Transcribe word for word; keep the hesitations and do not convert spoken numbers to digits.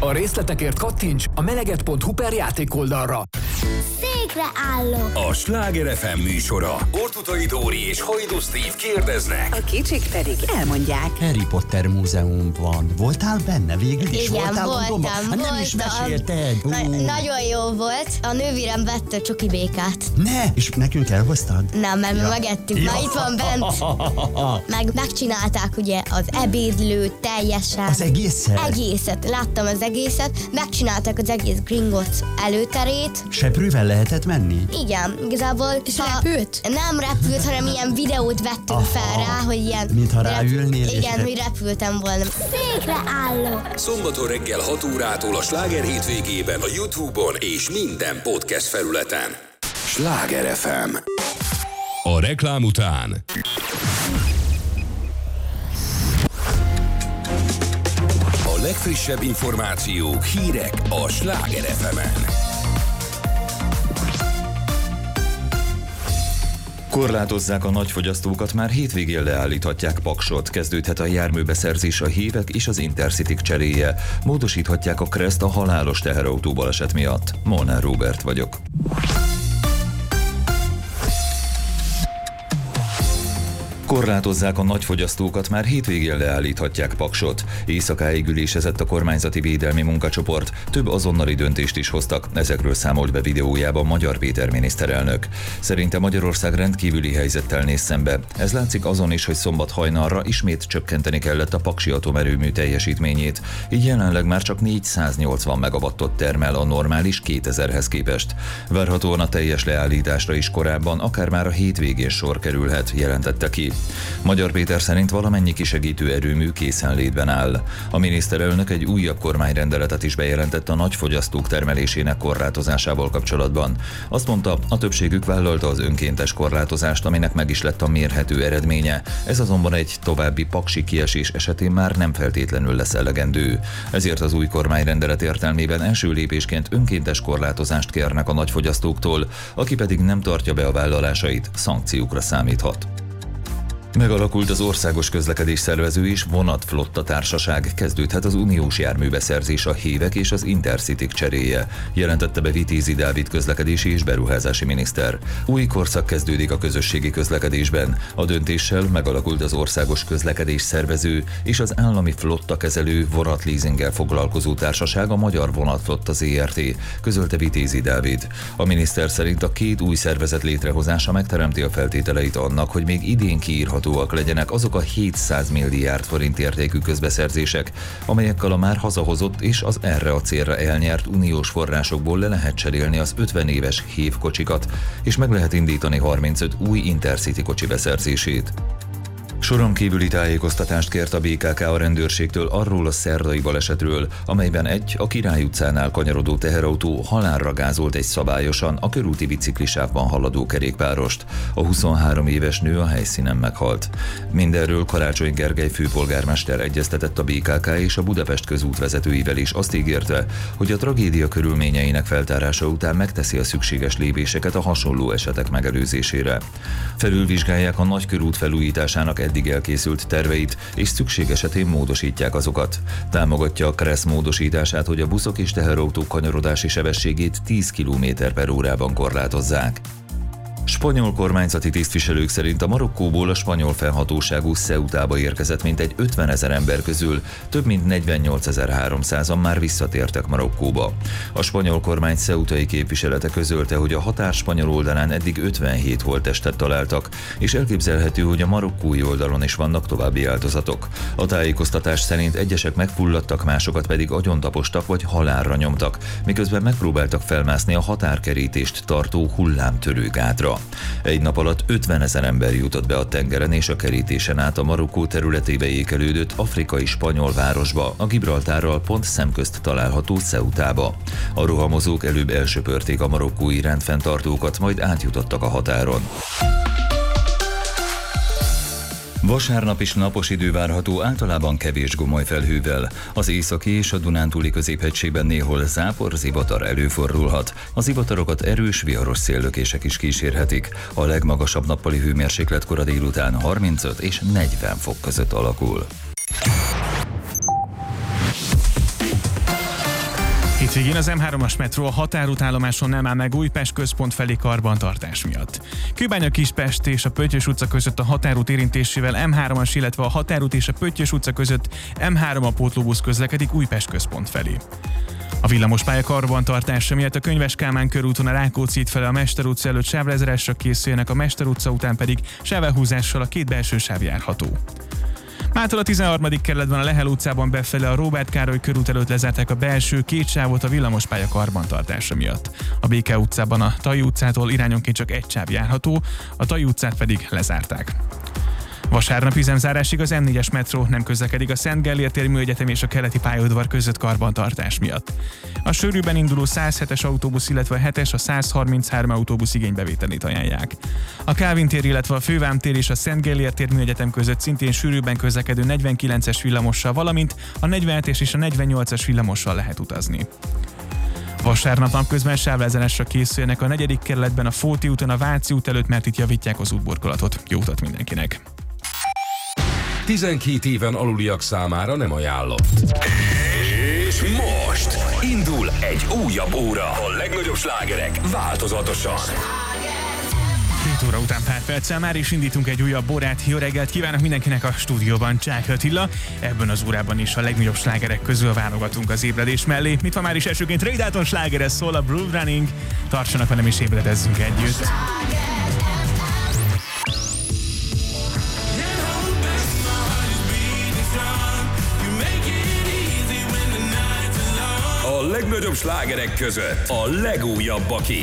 A részletekért kattints a meleget pont hu per játékoldalra. Székre állok. A Sláger ef em műsora. Ortutai Dóri és Hajdú Steve kérdeznek. A kicsik pedig elmondják. Harry Potter múzeum van. Voltál benne végül is? Igen, voltál voltam, Londonban? Hát voltam. nem is mesélted. Na, nagyon jó volt. A nővérem vette a csoki békát. Ne! És nekünk elhoztad? Nem, mert Ja. mi megettük. Ja. Már itt van bent. Meg megcsinálták ugye az ebédlőt teljesen. Az egészet? Egészet. Láttam az egészet. Megcsinálták az egész Gringotts előterét. Seprűvel lehetett menni? Igen, igazából. És ha repült? Nem repült, hanem ilyen videót vettünk Aha. fel rá, hogy ilyen... Mintha rep- ráülnél és Igen, rep- hogy repültem volna. Székre állok. Szombaton reggel hat órától a Sláger hétvégében a YouTube-on és minden podcast felületen. Sláger ef em. A reklám után a legfrissebb információk, hírek a Sláger ef emen. Korlátozzák a nagyfogyasztókat, már hétvégén leállíthatják Paksot. Kezdődhet a járműbeszerzés, a hívek és az Intercityk cseréje. Módosíthatják a Kreszt a halálos teherautó baleset miatt. Molnár Róbert vagyok. Korlátozzák a nagyfogyasztókat, már hétvégén leállíthatják Paksot. Éjszakáig ülésezett a kormányzati védelmi munkacsoport, több azonnali döntést is hoztak, ezekről számolt be videójában Magyar Péter miniszterelnök. Szerinte Magyarország rendkívüli helyzettel néz szembe. Ez látszik azon is, hogy szombat hajnalra ismét csökkenteni kellett a paksi atomerőmű teljesítményét, így jelenleg már csak négyszáznyolcvan megawattot termel a normális kétezerhez képest. Várhatóan a teljes leállításra is korábban, akár már a hétvégén sor kerülhet, jelentette ki. Magyar Péter szerint valamennyi kisegítő erőmű készenlétben áll. A miniszterelnök egy újabb kormányrendeletet is bejelentett a nagyfogyasztók termelésének korlátozásával kapcsolatban. Azt mondta, a többségük vállalta az önkéntes korlátozást, aminek meg is lett a mérhető eredménye. Ez azonban egy további paksi kiesés esetén már nem feltétlenül lesz elegendő. Ezért az új kormányrendelet értelmében első lépésként önkéntes korlátozást kérnek a nagyfogyasztóktól, aki pedig nem tartja be a vállalásait, szankciókra számíthat. Megalakult az Országos Közlekedés Szervező és Vonatflotta Társaság, kezdődhet az uniós járműbeszerzés, a hívek és az Intercityk cseréje, jelentette be Vitézi Dávid közlekedési és beruházási miniszter. Új korszak kezdődik a közösségi közlekedésben. A döntéssel megalakult az Országos Közlekedés Szervező és az állami flotta kezelő vonatleasinggel foglalkozó társaság, a Magyar Vonatflotta zé er té, közölte Vitézi Dávid. A miniszter szerint a két új szervezet létrehozása megteremti a feltételeit annak, hogy még idén kiírható legyenek azok a hétszáz milliárd forint értékű közbeszerzések, amelyekkel a már hazahozott és az erre a célra elnyert uniós forrásokból le lehet cserélni az ötven éves hévkocsikat, és meg lehet indítani harmincöt új Intercity kocsi beszerzését. Soron kívüli tájékoztatást kért a bé ká ká a rendőrségtől arról a szerdai balesetről, amelyben egy a Király utcánál kanyarodó teherautó halálra gázolt egy szabályosan a körúti biciklisávban haladó kerékpárost. A huszonhárom éves nő a helyszínen meghalt. Mindenről Karácsony Gergely főpolgármester egyeztetett a bé ká ká és a Budapest közút vezetőivel is, azt ígérte, hogy a tragédia körülményeinek feltárása után megteszi a szükséges lépéseket a hasonló esetek megelőzésére. Felülvizsgálják a nagykörút felújításának eddig elkészült terveit, és szükség esetén módosítják azokat. Támogatja a Kressz módosítását, hogy a buszok és teherautók kanyarodási sebességét tíz kilométer per órában korlátozzák. Spanyol kormányzati tisztviselők szerint a Marokkóból a spanyol fennhatóságú Ceutába érkezett mintegy ötvenezer ember közül több mint negyvennyolcezer-háromszázan már visszatértek Marokkóba. A spanyol kormány ceutai képviselete közölte, hogy a határ spanyol oldalán eddig ötvenhét holttestet találtak, és elképzelhető, hogy a marokkói oldalon is vannak további áldozatok. A tájékoztatás szerint egyesek megfulladtak, másokat pedig agyontapostak vagy halálra nyomtak, miközben megpróbáltak felmászni a határkerítést tartó hullámtörő gátra. Egy nap alatt ötvenezer ember jutott be a tengeren és a kerítésen át a Marokkó területébe ékelődött afrikai spanyol városba, a Gibraltárral pont szemközt található Ceutába. A rohamozók előbb elsöpörték a marokkói rendfenntartókat, majd átjutottak a határon. Vasárnap is napos idő várható, általában kevés gomolyfelhővel. Az északi és a Dunántúli középhegységben néhol zápor, zivatar előfordulhat. A zivatarokat erős, viharos széllökések is kísérhetik. A legmagasabb nappali hőmérséklet kora délután harmincöt és negyven fok között alakul. Hétvégén az em hármas metró a határútállomáson nem áll meg Újpest központ felé karbantartás miatt. Kőbánya Kispest és a Pöttyös utca között a határút érintésével em hármas, illetve a határút és a Pöttyös utca között em három a pótlóbusz közlekedik Újpest központ felé. A villamospálya karbantartása miatt a Könyves Kálmán körúton a Rákóczi híd fele a Mester utca előtt sávlezárásra készüljenek, a Mester utca után pedig sávelhúzással a két belső sáv járható. Mától a tizenharmadik kerületben a Lehel utcában befele a Róbert Károly körút előtt lezárták a belső két sávot a villamospálya karbantartása miatt. A Béke utcában a Tai utcától irányonként csak egy sáv járható, a Tai utcát pedig lezárták. Vasárnap üzemzárásig az em négyes metró nem közlekedik a Szent Gellért tér Műegyetem és a keleti pályaudvar között karbantartás miatt. A sűrűben induló száz hetes autóbusz, illetve a hetes, a száz harminchárom autóbusz igénybevételét ajánlják. A Kálvin tér, illetve a Fővám tér és a Szent Gellért tér Műegyetem között szintén sűrűben közlekedő negyvenkilences villamossal, valamint a negyvenhetes és a negyvennyolcas villamossal lehet utazni. Vasárnap napközben sávlezárásra készüljenek a negyedik kerületben a Fóti úton, a Váci út előtt, mert itt javítják az útburkolatot. Jó utat mindenkinek! tizenkét éven aluliak számára nem ajánlott. És most indul egy újabb óra. A legnagyobb slágerek változatosan. hét óra után pár perccel már is indítunk egy újabb órát. Jó reggelt kívánok mindenkinek a stúdióban, Csáky Attila. Ebben az órában is a legnagyobb slágerek közül válogatunk az ébredés mellé. Mit van már is elsőként? Ray Dalton slágere szól, a Blue Running. Tartsanak velem és ébredezzünk együtt. A legnagyobb slágerek között a legújabbak is.